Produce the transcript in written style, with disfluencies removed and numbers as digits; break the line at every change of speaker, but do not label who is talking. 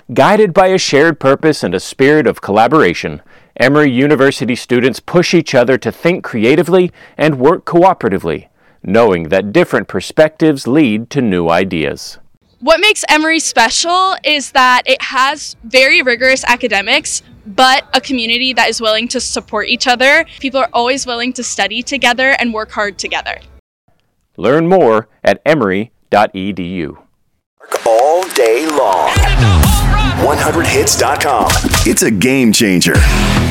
Guided by a shared purpose and a spirit of collaboration, Emory University students push each other to think creatively and work cooperatively, knowing that different perspectives lead to new ideas.
What makes Emory special is that it has very rigorous academics, but a community that is willing to support each other. People are always willing to study together and work hard together.
Learn more at emory.edu.
All day long. 100hits.com. It's a game changer.